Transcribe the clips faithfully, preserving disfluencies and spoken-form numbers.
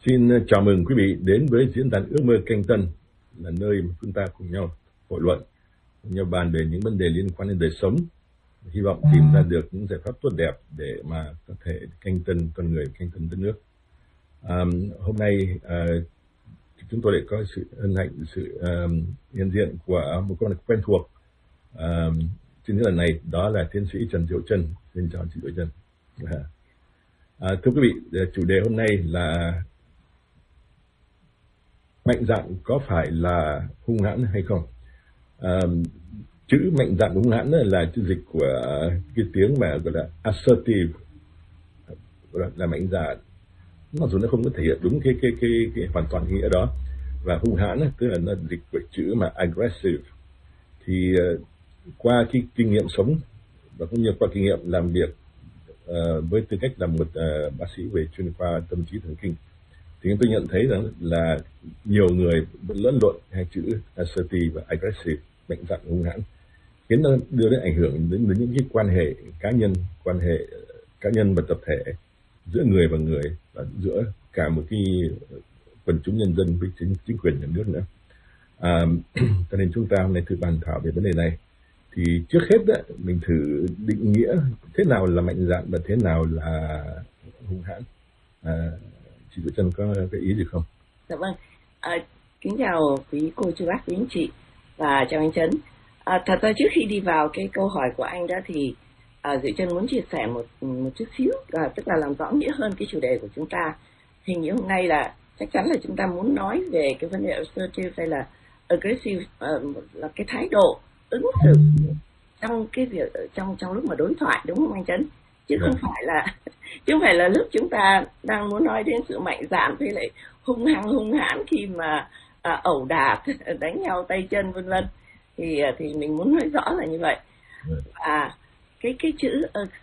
Xin chào mừng quý vị đến với diễn đàn Ước mơ Canh Tân, là nơi mà chúng ta cùng nhau hội luận, cùng nhau bàn về những vấn đề liên quan đến đời sống, hy vọng tìm ra được những giải pháp tốt đẹp để mà có thể canh tân con người, canh tân đất nước. À, hôm nay à, chúng tôi lại có sự hân hạnh, sự uh, hiện diện của một con quen thuộc à, trên lần này, đó là tiến sĩ Trần Diệu Trân. Xin chào chị Diệu Trân. À, à, thưa quý vị, chủ đề hôm nay là mạnh dạn có phải là hung hãn hay không? À, chữ mạnh dạn hung hãn là chữ dịch của cái tiếng mà gọi là assertive, gọi là, là mạnh dạn, mặc dù nó không có thể hiện đúng cái cái cái, cái hoàn toàn nghĩa đó. Và hung hãn tức là nó dịch của chữ mà aggressive. Thì uh, qua cái kinh nghiệm sống và cũng như qua kinh nghiệm làm việc uh, với tư cách là một uh, bác sĩ về chuyên khoa tâm trí thần kinh, thì tôi nhận thấy rằng là nhiều người lẫn lộn hai chữ assertive và aggressive, mạnh dạn hung hãn, khiến nó đưa đến ảnh hưởng đến, đến những cái quan hệ cá nhân, quan hệ cá nhân và tập thể giữa người và người, và giữa cả một cái quần chúng nhân dân với chính, chính quyền nhà nước nữa. À, cho nên chúng ta hôm nay thử bàn thảo về vấn đề này. Thì trước hết đó, mình thử định nghĩa thế nào là mạnh dạn và thế nào là hung hãn. À, chị Diệu Trân có cái ý gì không? Dạ vâng. À, kính chào quý cô chú bác, quý anh chị, và chào anh Trấn. À, thật ra trước khi đi vào cái câu hỏi của anh đó thì à, Diệu Trân muốn chia sẻ một một chút xíu, à, tức là làm rõ nghĩa hơn cái chủ đề của chúng ta. Hình như hôm nay là chắc chắn là chúng ta muốn nói về cái vấn đề assertive hay là aggressive, uh, là cái thái độ ứng xử trong cái việc trong trong lúc mà đối thoại, đúng không anh Trấn? Chứ không phải là chứ không phải là lúc chúng ta đang muốn nói đến sự mạnh dạn với lại hung hăng hung hãn khi mà à, ẩu đả, đánh nhau tay chân vân vân, thì thì mình muốn nói rõ là như vậy. À, cái cái chữ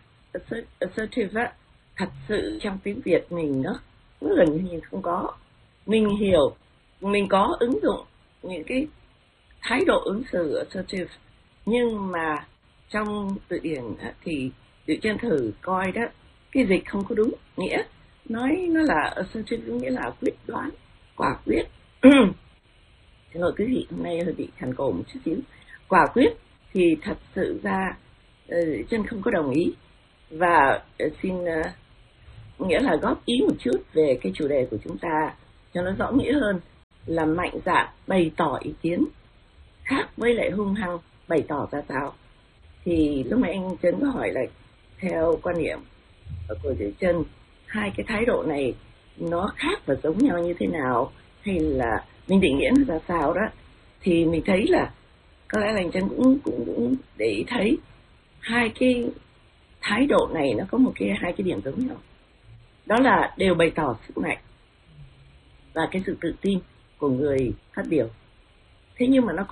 assertive á, thật sự trong tiếng Việt mình nó gần như không có. Mình hiểu, mình có ứng dụng những cái thái độ ứng xử assertive, nhưng mà trong từ điển thì Diệu Trân thử coi đó, cái dịch không có đúng nghĩa. Nói nó là assertive nghĩa là quyết đoán, quả quyết. Thế rồi quý vị hôm nay hơi bị khàn cổ một chút xíu. Quả quyết thì thật sự ra Diệu Trân không có đồng ý. Và xin uh, nghĩa là góp ý một chút về cái chủ đề của chúng ta cho nó rõ nghĩa hơn, là mạnh dạn bày tỏ ý kiến, khác với lại hung hăng bày tỏ ra sao. Thì lúc nãy anh Trấn có hỏi là theo quan niệm của Diệu Trân, hai cái thái độ này nó khác và giống nhau như thế nào, hay là mình định nghĩa nó ra sao đó, thì mình thấy là có lẽ là anh Trân cũng, cũng, cũng để ý thấy hai cái thái độ này nó có một cái hai cái điểm giống nhau, đó là đều bày tỏ sức mạnh và cái sự tự tin của người phát biểu. Thế nhưng mà nó